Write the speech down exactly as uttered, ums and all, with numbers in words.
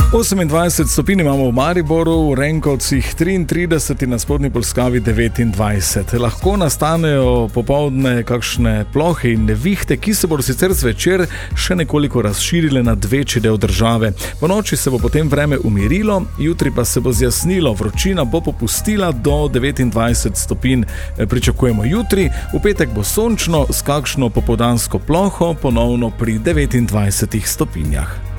osemindvajset stopinj imamo v Mariboru, v Renkovcih triintrideset in na spodnji Polskavi devetindvajset. Lahko nastanejo popoldne kakšne plohe in nevihte, ki se bodo sicer zvečer še nekoliko razširile nad večji del države. Po noči se bo potem vreme umirilo, jutri pa se bo zjasnilo, vročina bo popustila do devetindvajset stopinj. Pričakujemo jutri, v petek bo sončno s kakšno popoldansko ploho, ponovno pri devetindvajsetih stopinjah.